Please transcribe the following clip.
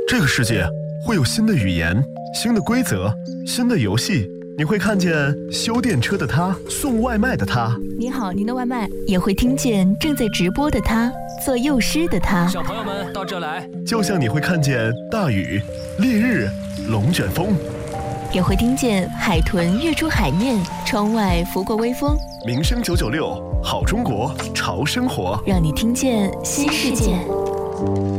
这个世界会有新的语言、新的规则、新的游戏。你会看见修电车的他，送外卖的他。 你好，您的外卖。也会听见正在直播的他，做幼师的他。 小朋友们到这来。 就像你会看见大雨、烈日、龙卷风。 也会听见海豚跃出海面，窗外拂过微风。 民生996，好中国，潮生活， 让你听见新世界。